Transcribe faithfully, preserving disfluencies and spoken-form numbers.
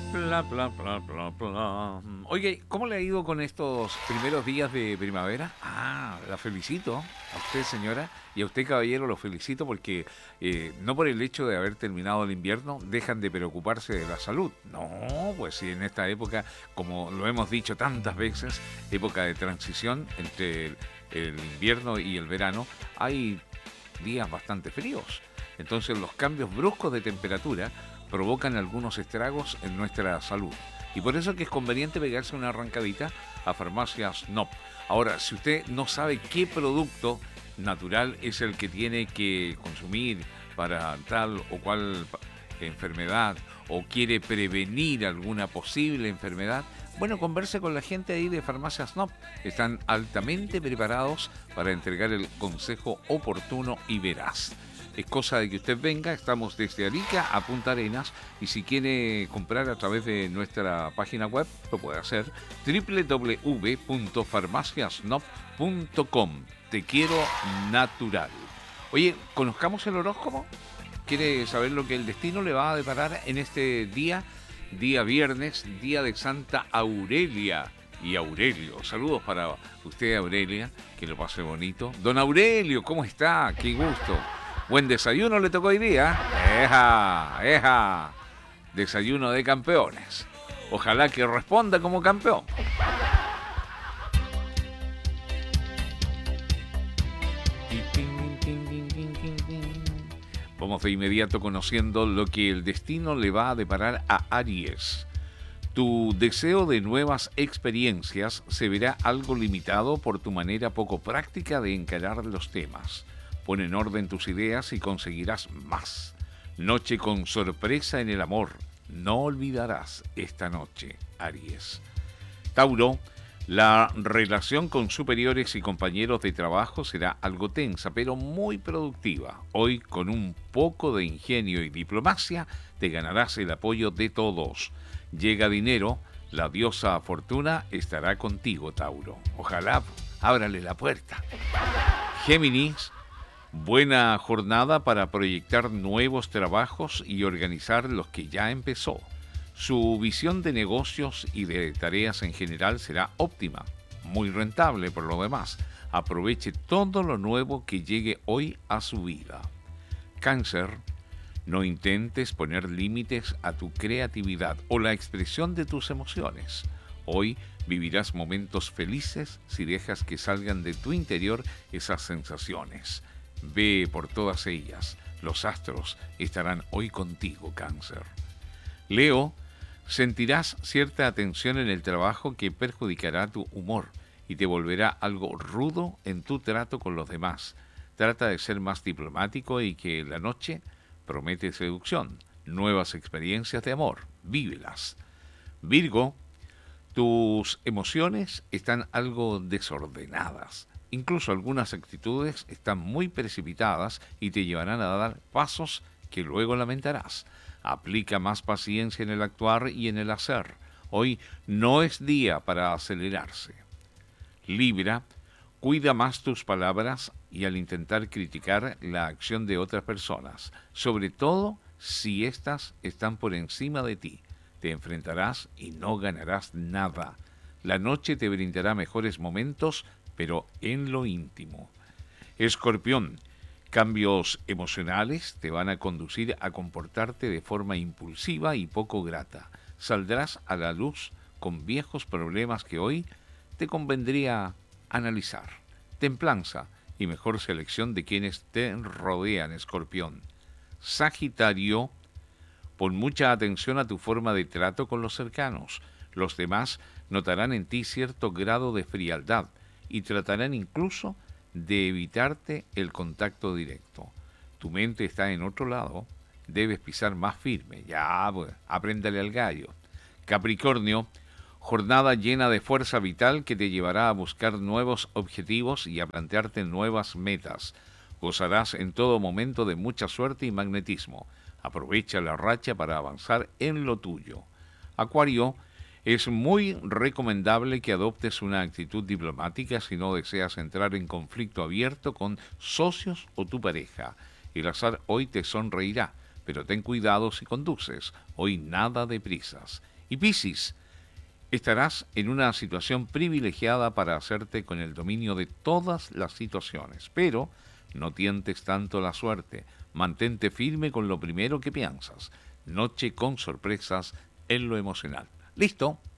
Bla, bla, bla, bla, bla. Oye, ¿cómo le ha ido con estos primeros días de primavera? Ah, la felicito. A usted, señora, y a usted, caballero, lo felicito porque eh, no por el hecho de haber terminado el invierno dejan de preocuparse de la salud. No, pues sí, en esta época, como lo hemos dicho tantas veces, época de transición entre el, el invierno y el verano, hay días bastante fríos. Entonces los cambios bruscos de temperatura provocan algunos estragos en nuestra salud. Y por eso es que es conveniente pegarse una arrancadita a Farmacias N O P. Ahora, si usted no sabe qué producto natural es el que tiene que consumir para tal o cual enfermedad o quiere prevenir alguna posible enfermedad, bueno, converse con la gente ahí de Farmacias N O P. Están altamente preparados para entregar el consejo oportuno y veraz. Es cosa de que usted venga, estamos desde Arica a Punta Arenas y si quiere comprar a través de nuestra página web, lo puede hacer doble u doble u doble u punto farmacias n o p punto com. Te quiero natural. Oye, ¿conozcamos el horóscopo? ¿Quiere saber lo que el destino le va a deparar en este día? Día viernes, día de Santa Aurelia y Aurelio. Saludos para usted, Aurelia, que lo pase bonito. Don Aurelio, ¿cómo está? Qué gusto. Buen desayuno le tocó hoy día. Eja, eja. Desayuno de campeones. Ojalá que responda como campeón. Vamos de inmediato conociendo lo que el destino le va a deparar a Aries. Tu deseo de nuevas experiencias se verá algo limitado por tu manera poco práctica de encarar los temas. Pon en orden tus ideas y conseguirás más. Noche con sorpresa en el amor. No olvidarás esta noche, Aries. Tauro, la relación con superiores y compañeros de trabajo será algo tensa, pero muy productiva. Hoy, con un poco de ingenio y diplomacia, te ganarás el apoyo de todos. Llega dinero, la diosa Fortuna estará contigo, Tauro. Ojalá ábrale la puerta. Géminis, buena jornada para proyectar nuevos trabajos y organizar los que ya empezó. Su visión de negocios y de tareas en general será óptima, muy rentable por lo demás. Aproveche todo lo nuevo que llegue hoy a su vida. Cáncer, no intentes poner límites a tu creatividad o la expresión de tus emociones. Hoy vivirás momentos felices si dejas que salgan de tu interior esas sensaciones. Ve por todas ellas. Los astros estarán hoy contigo, Cáncer. Leo, sentirás cierta atención en el trabajo que perjudicará tu humor y te volverá algo rudo en tu trato con los demás. Trata de ser más diplomático y que la noche promete seducción, nuevas experiencias de amor, vívelas. Virgo, tus emociones están algo desordenadas. Incluso algunas actitudes están muy precipitadas y te llevarán a dar pasos que luego lamentarás. Aplica más paciencia en el actuar y en el hacer. Hoy no es día para acelerarse. Libra, cuida más tus palabras y al intentar criticar la acción de otras personas, sobre todo si éstas están por encima de ti. Te enfrentarás y no ganarás nada. La noche te brindará mejores momentos, pero en lo íntimo. Escorpión, cambios emocionales te van a conducir a comportarte de forma impulsiva y poco grata. Saldrás a la luz con viejos problemas que hoy te convendría analizar. Templanza y mejor selección de quienes te rodean, Escorpión. Sagitario, pon mucha atención a tu forma de trato con los cercanos. Los demás notarán en ti cierto grado de frialdad y tratarán incluso de evitarte el contacto directo. Tu mente está en otro lado, debes pisar más firme. Ya, pues, apréndale al gallo. Capricornio, jornada llena de fuerza vital que te llevará a buscar nuevos objetivos y a plantearte nuevas metas. Gozarás en todo momento de mucha suerte y magnetismo. Aprovecha la racha para avanzar en lo tuyo. Acuario, es muy recomendable que adoptes una actitud diplomática si no deseas entrar en conflicto abierto con socios o tu pareja. El azar hoy te sonreirá, pero ten cuidado si conduces. Hoy nada de prisas. Y Piscis, estarás en una situación privilegiada para hacerte con el dominio de todas las situaciones, pero no tientes tanto la suerte, mantente firme con lo primero que piensas, noche con sorpresas en lo emocional. ¿Listo?